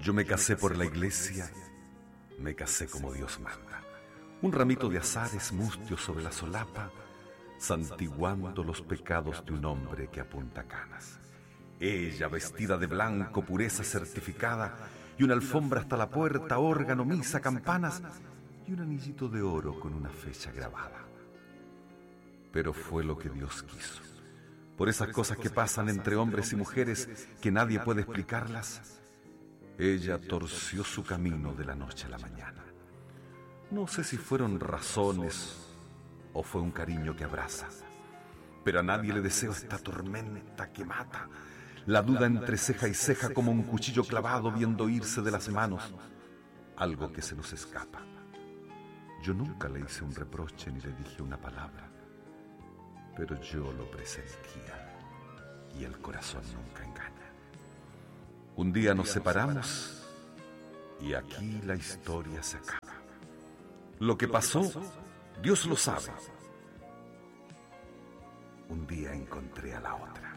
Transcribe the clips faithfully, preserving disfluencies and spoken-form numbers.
Yo me casé por la iglesia, me casé como Dios manda. Un ramito de azares mustio sobre la solapa, santiguando los pecados de un hombre que apunta canas. Ella vestida de blanco, pureza certificada, y una alfombra hasta la puerta, órgano, misa, campanas, y un anillito de oro con una fecha grabada. Pero fue lo que Dios quiso. Por esas cosas que pasan entre hombres y mujeres que nadie puede explicarlas, ella torció su camino de la noche a la mañana. No sé si fueron razones o fue un cariño que abraza, pero a nadie le deseo esta tormenta que mata, la duda entre ceja y ceja como un cuchillo clavado viendo irse de las manos algo que se nos escapa. Yo nunca le hice un reproche ni le dije una palabra, pero yo lo presentía y el corazón nunca engaña. Un día nos separamos y aquí la historia se acaba. Lo que pasó, Dios lo sabe. Un día encontré a la otra.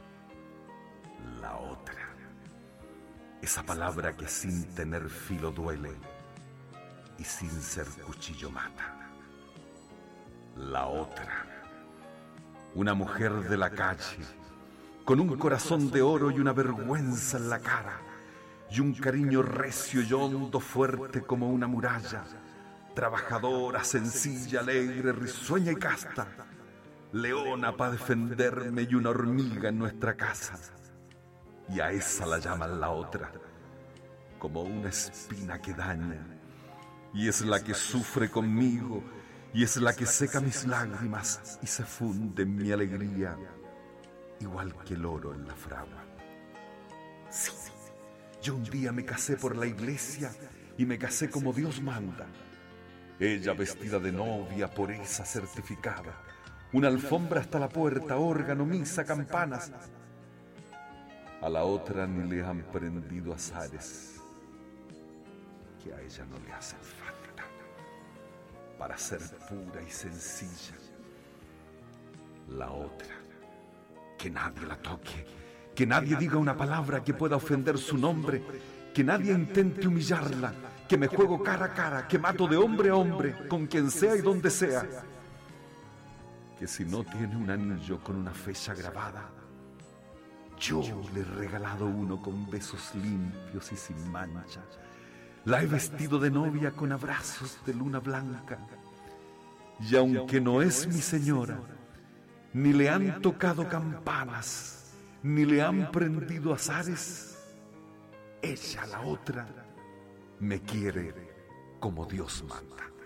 La otra. Esa palabra que sin tener filo duele y sin ser cuchillo mata. La otra. Una mujer de la calle, con un corazón de oro y una vergüenza en la cara, y un cariño recio y hondo, fuerte como una muralla, trabajadora, sencilla, alegre, risueña y casta, leona para defenderme y una hormiga en nuestra casa. Y a esa la llaman la otra, como una espina que daña, y es la que sufre conmigo, y es la que seca mis lágrimas y se funde en mi alegría, igual que el oro en la fragua. Sí, yo un día me casé por la iglesia y me casé como Dios manda. Ella vestida de novia, pureza certificada, una alfombra hasta la puerta, órgano, misa, campanas. A la otra ni le han prendido azares, que a ella no le hacen falta, para ser pura y sencilla. La otra, que nadie la toque, que nadie diga una palabra que pueda ofender su nombre, que nadie intente humillarla, que me juego cara a cara, que mato de hombre a hombre, con quien sea y donde sea. Que si no tiene un anillo con una fecha grabada, yo le he regalado uno con besos limpios y sin mancha. La he vestido de novia con abrazos de luna blanca. Y aunque no es mi señora, ni le han tocado campanas, ni le han prendido azares, ella, la otra, me quiere como Dios manda.